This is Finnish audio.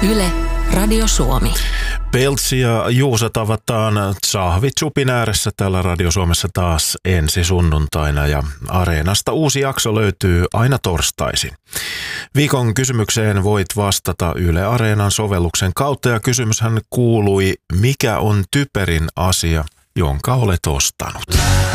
Yle, Radio Suomi. Peltsi ja Juusa tavataan Sahvitsupin ääressä täällä Radio Suomessa taas ensi sunnuntaina ja Areenasta uusi jakso löytyy aina torstaisin. Viikon kysymykseen voit vastata Yle Areenan sovelluksen kautta ja kysymyshän kuului, mikä on typerin asia, jonka olet ostanut?